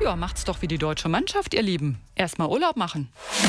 Ja, macht's doch wie die deutsche Mannschaft, ihr Lieben. Erstmal Urlaub machen.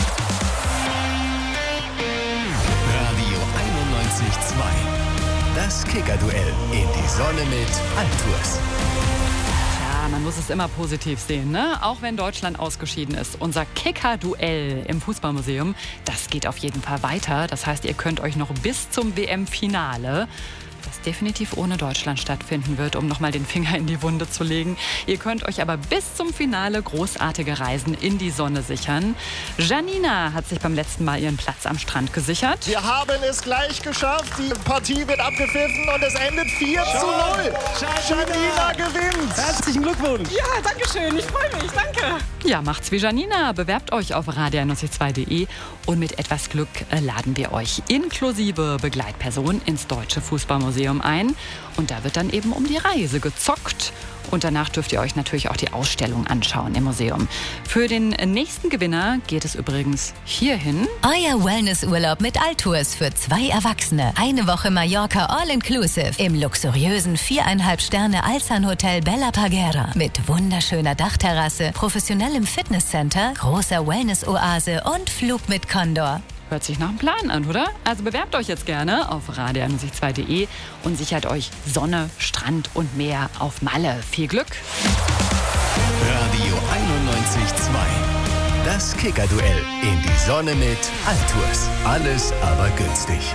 Radio 91.2. Das Kicker-Duell in die Sonne mit Altours. Ja, man muss es immer positiv sehen, ne? Auch wenn Deutschland ausgeschieden ist. Unser Kicker-Duell im Fußballmuseum, das geht auf jeden Fall weiter. Das heißt, ihr könnt euch noch bis zum WM-Finale, das definitiv ohne Deutschland stattfinden wird, um nochmal den Finger in die Wunde zu legen. Ihr könnt euch aber bis zum Finale großartige Reisen in die Sonne sichern. Janina hat sich beim letzten Mal ihren Platz am Strand gesichert. Wir haben es gleich geschafft. Die Partie wird abgepfiffen und es endet 4:0. Janina gewinnt. Herzlichen Glückwunsch. Ja, danke schön. Ich freue mich. Danke. Ja, macht's wie Janina. Bewerbt euch auf radio91.2.de und mit etwas Glück laden wir euch inklusive Begleitperson ins Deutsche Fußballmuseum ein. Und da wird dann eben um die Reise gezockt. Und danach dürft ihr euch natürlich auch die Ausstellung anschauen im Museum. Für den nächsten Gewinner geht es übrigens hierhin. Euer Wellnessurlaub mit Altours für 2 Erwachsene. Eine Woche Mallorca All-Inclusive im luxuriösen 4,5 Sterne Alsan Hotel Bella Parguera. Mit wunderschöner Dachterrasse, professionellem Fitnesscenter, großer Wellness-Oase und Flug mit Condor. Hört sich nach einem Plan an, oder? Also bewerbt euch jetzt gerne auf radio91.2.de und sichert euch Sonne, Strand und Meer auf Malle. Viel Glück! Radio 91.2. Das Kicker-Duell in die Sonne mit Altours. Alles aber günstig.